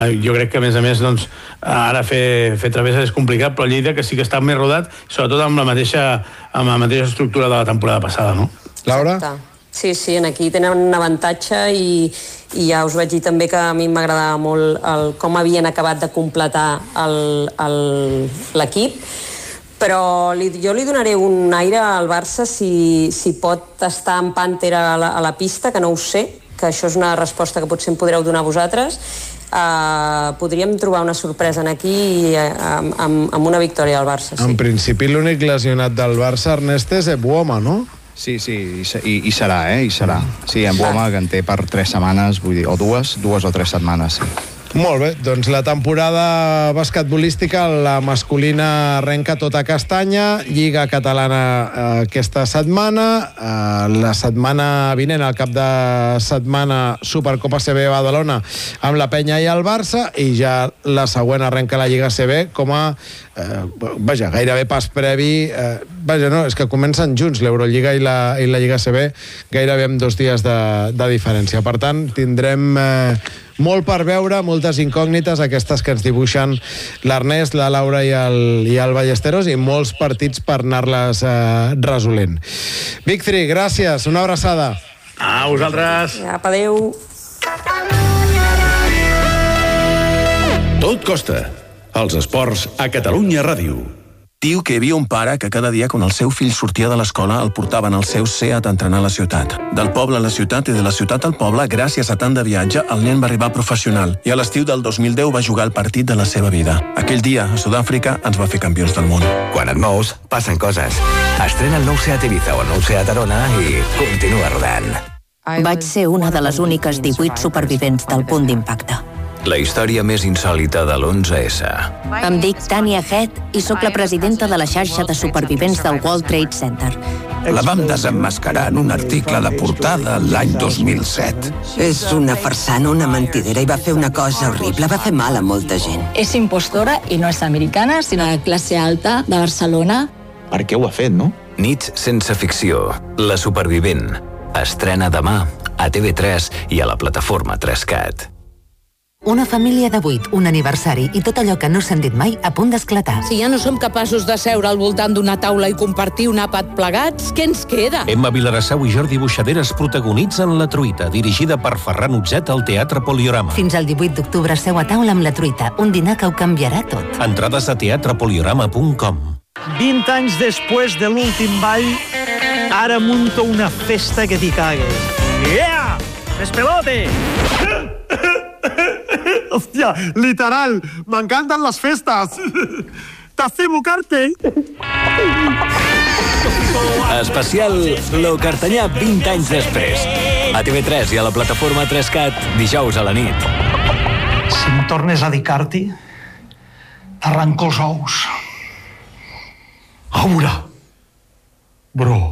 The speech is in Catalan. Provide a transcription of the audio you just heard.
Jo crec que, a més, doncs, ara fer travessa és complicat, però Lleida que sí que està més rodat, sobretot amb la mateixa estructura de la temporada passada, no? Laura? Sí, aquí tenen un avantatge i ja us vaig dir també que a mi m'agradava molt com havien acabat de completar l'equip, però jo li donaré un aire al Barça si pot estar en Panther a la pista, que no ho sé, que això és una resposta que potser em podreu donar vosaltres. Podríem trobar una sorpresa aquí amb una victòria del Barça. En principi l'únic lesionat del Barça, Ernest, és Embouama, no? Sí, i serà, i serà. Sí, Embouama, que en té per 3 setmanes, vull dir, o 2 o 3 setmanes, sí. Molt bé, doncs la temporada basquetbolística, la masculina arrenca tota castanya, Lliga Catalana aquesta setmana, la setmana vinent, al cap de setmana, Supercopa CB Badalona amb la Penya i el Barça, i ja la següent arrenca la Lliga CB com a gairebé pas previ, és que comencen junts l'Eurolliga i la Lliga CB gairebé amb 2 dies de diferència. Per tant, tindrem molt per veure, moltes incògnites, aquestes que ens dibuixen l'Ernest, la Laura i el Ballesteros, i molts partits per anar-les resolent. Big 3, gràcies, una abraçada. A vosaltres. Apa, adéu. Tot costa. Els esports a Catalunya Ràdio. Diu que hi havia un pare que cada dia quan el seu fill sortia de l'escola el portaven al seu Seat a entrenar a la ciutat. Del poble a la ciutat i de la ciutat al poble, gràcies a tant de viatge, el nen va arribar professional i a l'estiu del 2010 va jugar el partit de la seva vida. Aquell dia, a Sud-àfrica, ens va fer campions del món. Quan et mous, passen coses. Estrena el nou Seat Ibiza o el nou Seat Arona i continua rodant. Vaig ser una de les úniques 18 supervivents del punt d'impacte. La història més insòlita de l'11S. Em dic Tania Head i sóc la presidenta de la xarxa de supervivents del World Trade Center. La vam desemmascarar en un article de portada l'any 2007. És una farsana, una mentidera, i va fer una cosa horrible, va fer mal a molta gent. És impostora i no és americana, sinó de classe alta de Barcelona. Per què ho ha fet, no? Nits sense ficció. La supervivent. Estrena demà a TV3 i a la plataforma 3Cat. Una família de 8, un aniversari i tot allò que no s'han dit mai a punt d'esclatar. Si ja no som capaços de seure al voltant d'una taula i compartir un àpat plegats, què ens queda? Emma Vilarassau i Jordi Buixaderes protagonitzen La Truita, dirigida per Ferran Utzet al Teatre Poliorama. Fins al 18 d'octubre seu a taula amb La Truita, un dinar que ho canviarà tot. Entrades a teatrepoliorama.com. 20 anys després de l'últim ball, ara munto una festa que t'hi cagues. Yeah! Despelote! Hòstia, literal, m'encanten les festes. T'hacemo carte. Especial Lo Cartanyà 20 anys després. A TV3 i a la plataforma 3Cat, dijous a la nit. Si em tornes a dir carti, t'arranco els ous. Aura, bro.